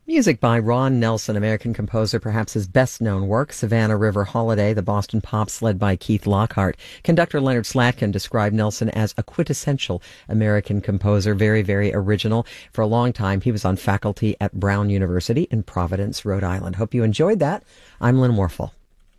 Music by Ron Nelson, American composer, perhaps his best-known work, Savannah River Holiday, the Boston Pops, led by Keith Lockhart. Conductor Leonard Slatkin described Nelson as a quintessential American composer, very, very original. For a long time, he was on faculty at Brown University in Providence, Rhode Island. Hope you enjoyed that. I'm Lynn Warfel.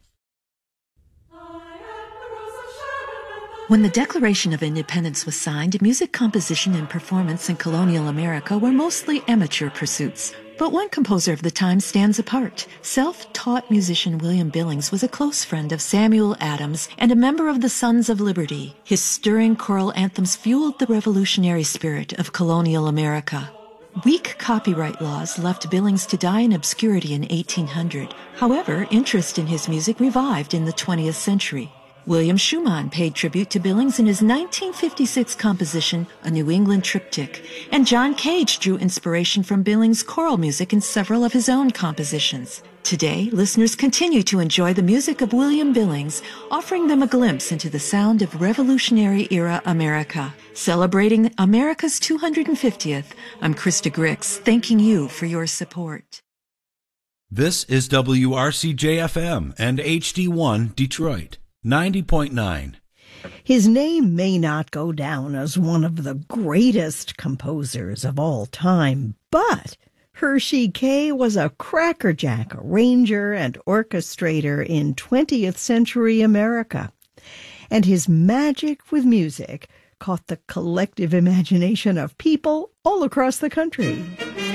When the Declaration of Independence was signed, music composition and performance in colonial America were mostly amateur pursuits. But one composer of the time stands apart. Self-taught musician William Billings was a close friend of Samuel Adams and a member of the Sons of Liberty. His stirring choral anthems fueled the revolutionary spirit of colonial America. Weak copyright laws left Billings to die in obscurity in 1800. However, interest in his music revived in the 20th century. William Schumann paid tribute to Billings in his 1956 composition, A New England Triptych, and John Cage drew inspiration from Billings' choral music in several of his own compositions. Today, listeners continue to enjoy the music of William Billings, offering them a glimpse into the sound of Revolutionary-era America. Celebrating America's 250th, I'm Krista Grix, thanking you for your support. This is WRCJ-FM and HD1 Detroit. 90.9. His name may not go down as one of the greatest composers of all time, but Hershey K was a crackerjack arranger and orchestrator in 20th century America. And his magic with music caught the collective imagination of people all across the country.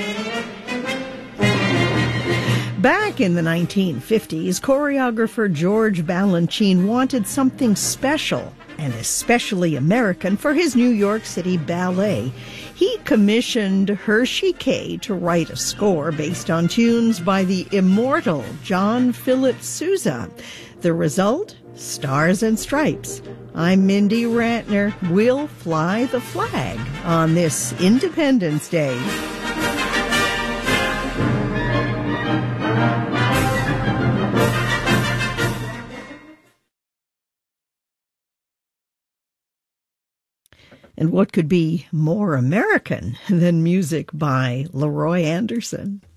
Back in the 1950s, choreographer George Balanchine wanted something special and especially American for his New York City ballet. He commissioned Hershey K to write a score based on tunes by the immortal John Philip Sousa. The result? Stars and Stripes. I'm Mindy Rantner. We'll fly the flag on this Independence Day. And what could be more American than music by Leroy Anderson?